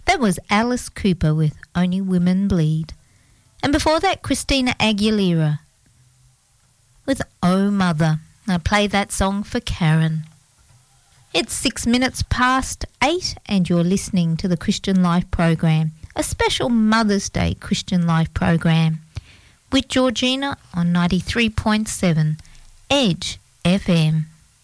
That was Alice Cooper with Only Women Bleed. And before that, Christina Aguilera with Oh Mother. I play that song for Karen. It's 6 minutes past 8 and you're listening to the Christian Life program, a special Mother's Day Christian Life program with Georgina on 93.7 Edge FM.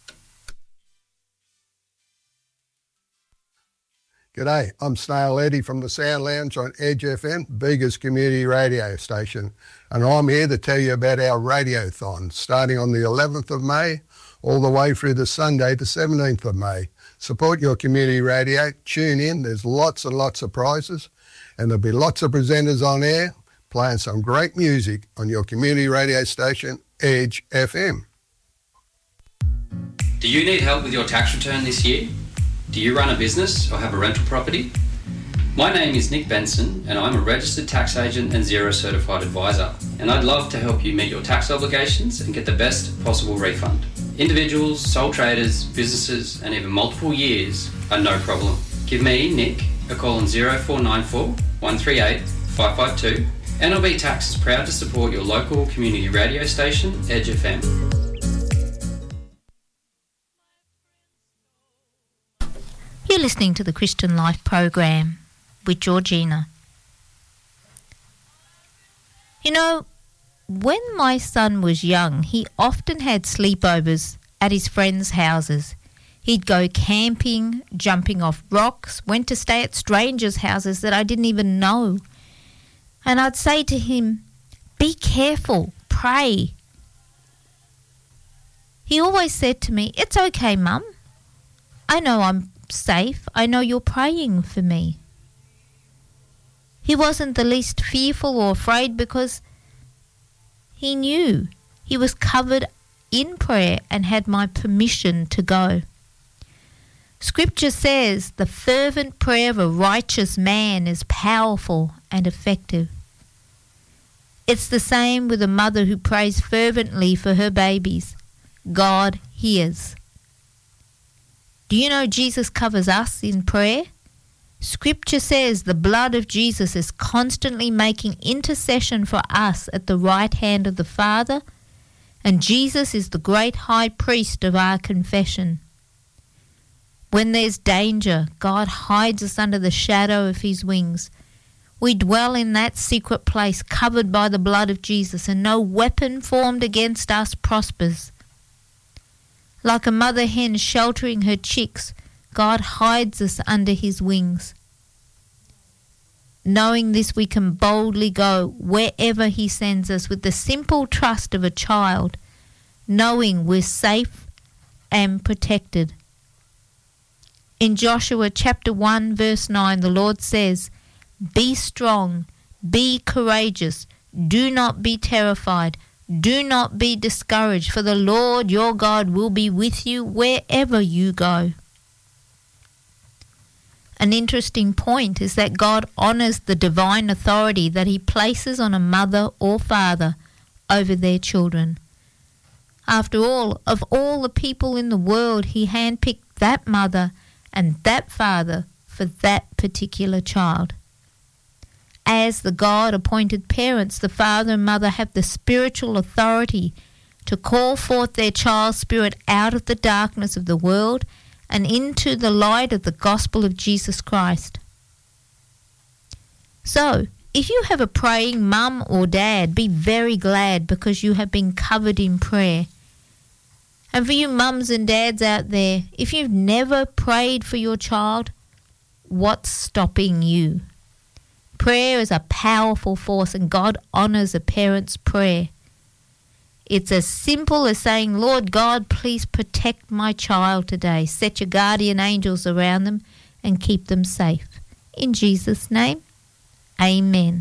G'day, I'm Snail Eddie from the Sound Lounge on Edge FM, Bega's community radio station, and I'm here to tell you about our radiothon starting on the 11th of May all the way through to Sunday the 17th of May. Support your community radio, tune in, there's lots and lots of prizes, and there'll be lots of presenters on air playing some great music on your community radio station, Edge FM. Do you need help with your tax return this year? Do you run a business or have a rental property? My name is Nick Benson and I'm a registered tax agent and Xero certified advisor, and I'd love to help you meet your tax obligations and get the best possible refund. Individuals, sole traders, businesses and even multiple years are no problem. Give me, Nick, a call on 0494 138 552 and NLB Tax is proud to support your local community radio station, Edge FM. You're listening to the Christian Life program with Georgina. You know, when my son was young, he often had sleepovers at his friends' houses. He'd go camping, jumping off rocks, went to stay at strangers' houses that I didn't even know. And I'd say to him, be careful, pray. He always said to me, it's okay, Mum. I know I'm safe. I know you're praying for me. He wasn't the least fearful or afraid because he knew he was covered in prayer and had my permission to go. Scripture says the fervent prayer of a righteous man is powerful and effective. It's the same with a mother who prays fervently for her babies. God hears. Do you know Jesus covers us in prayer? Scripture says the blood of Jesus is constantly making intercession for us at the right hand of the Father, and Jesus is the great high priest of our confession. When there's danger, God hides us under the shadow of his wings. We dwell in that secret place covered by the blood of Jesus, and no weapon formed against us prospers. Like a mother hen sheltering her chicks, God hides us under his wings. Knowing this, we can boldly go wherever he sends us with the simple trust of a child, knowing we're safe and protected. In Joshua chapter 1 verse 9, the Lord says, be strong, be courageous, do not be terrified. Do not be discouraged, for the Lord your God will be with you wherever you go. An interesting point is that God honours the divine authority that he places on a mother or father over their children. After all, of all the people in the world, he handpicked that mother and that father for that particular child. As the God-appointed parents, the father and mother have the spiritual authority to call forth their child's spirit out of the darkness of the world and into the light of the gospel of Jesus Christ. So, if you have a praying mum or dad, be very glad because you have been covered in prayer. And for you mums and dads out there, if you've never prayed for your child, what's stopping you? Prayer is a powerful force and God honours a parent's prayer. It's as simple as saying, Lord God, please protect my child today. Set your guardian angels around them and keep them safe. In Jesus' name, amen.